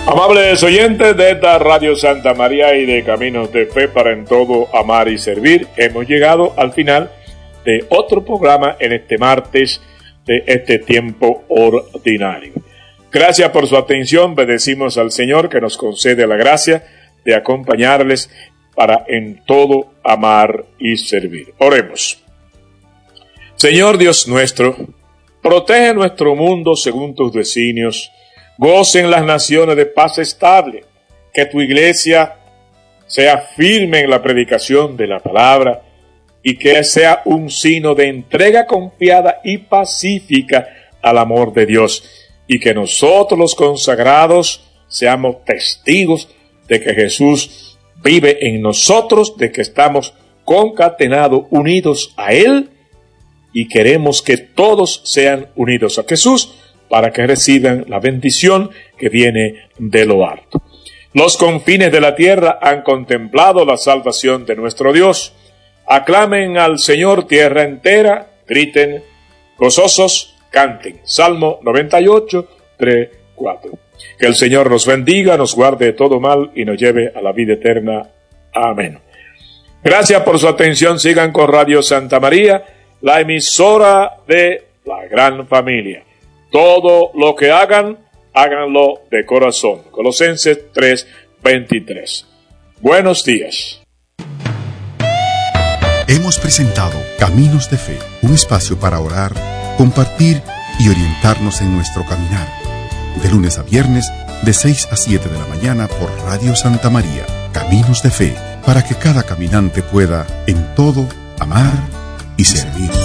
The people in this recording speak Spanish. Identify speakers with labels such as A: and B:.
A: Amables oyentes de esta Radio Santa María y de Caminos de Fe para en todo amar y servir, hemos llegado al final de otro programa en este martes de este tiempo ordinario. Gracias por su atención, bendecimos al Señor que nos concede la gracia de acompañarles para en todo amar y servir. Oremos. Señor Dios nuestro, protege nuestro mundo según tus designios. Gocen las naciones de paz estable, que tu iglesia sea firme en la predicación de la palabra y que sea un signo de entrega confiada y pacífica al amor de Dios, y que nosotros los consagrados seamos testigos de que Jesús vive en nosotros, de que estamos concatenados, unidos a Él, y queremos que todos sean unidos a Jesús, para que reciban la bendición que viene de lo alto. Los confines de la tierra han contemplado la salvación de nuestro Dios. Aclamen al Señor tierra entera, griten gozosos, canten. Salmo 98, 3, 4. Que el Señor nos bendiga, nos guarde de todo mal y nos lleve a la vida eterna. Amén. Gracias por su atención. Sigan con Radio Santa María, la emisora de la gran familia. Todo lo que hagan, háganlo de corazón. Colosenses 3:23. Buenos días.
B: Hemos presentado Caminos de Fe, un espacio para orar, compartir y orientarnos en nuestro caminar. De lunes a viernes, de 6 a 7 de la mañana por Radio Santa María. Caminos de Fe, para que cada caminante pueda, en todo, amar y servir.